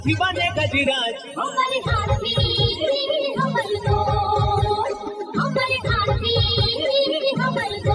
शिवाने गजराज हमारे हाथी हमर दो हमारे हाथी हमर दो।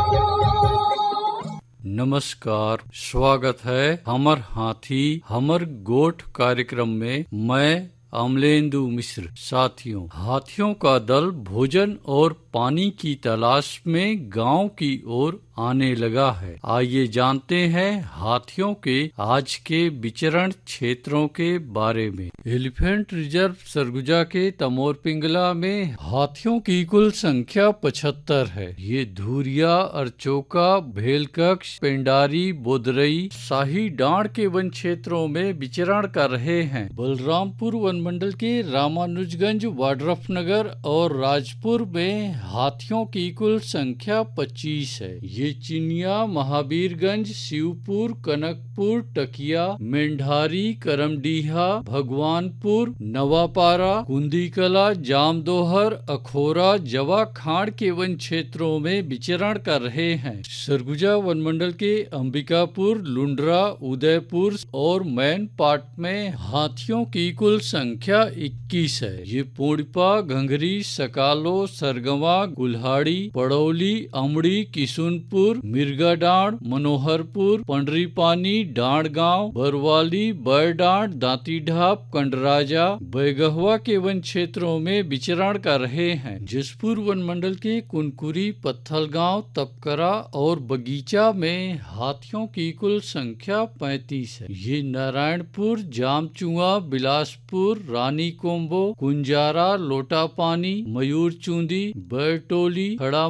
नमस्कार, स्वागत है हमर हाथी हमर गोठ कार्यक्रम में। मैं अमलेंदु मिश्र। साथियों, हाथियों का दल भोजन और पानी की तलाश में गांव की ओर आने लगा है। आइए जानते हैं हाथियों के आज के विचरण क्षेत्रों के बारे में। एलिफेंट रिजर्व सरगुजा के तमोर पिंगला में हाथियों की कुल संख्या 75 है। ये धुरिया, अरचोका, भेलकक्ष, पेंडारी, बोदरई, शाही डांड के वन क्षेत्रों में विचरण कर रहे हैं। बलरामपुर वन मंडल के रामानुजगंज, वाड्रफनगर और राजपुर में हाथियों की कुल संख्या 25 है। ये चिनिया, महावीरगंज, शिवपुर, कनकपुर, टकिया, मेंढारी, करमडीहा, भगवानपुर, नवापारा, कुंदीकला, जामदोहर, अखोरा, जवा खाड़ के वन क्षेत्रों में विचरण कर रहे हैं। सरगुजा वन मंडल के अंबिकापुर, लुंड्रा, उदयपुर और मैन पाट में हाथियों की कुल संख्या 21 है। ये पोड़िपा, घंघरी, सकालो, सरगवा, गुल्हाड़ी, पड़ौली, अमड़ी, किशुनपुर, मिर्गाडांड, मनोहरपुर, पंडरीपानी, डांड गांव, बरवाली, बरडांड, दांतीढाप, कंडराजा, बैगहवा के वन क्षेत्रों में विचरण कर रहे हैं। जसपुर वन मंडल के कुनकुरी, पत्थलगांव, तपकरा और बगीचा में हाथियों की कुल संख्या 35 है। ये नारायणपुर, जामचुआ, बिलासपुर, रानी कोम्बो, कुंजारा, लोटापानी, मयूरचूंदी, बैरटोली, खड़ा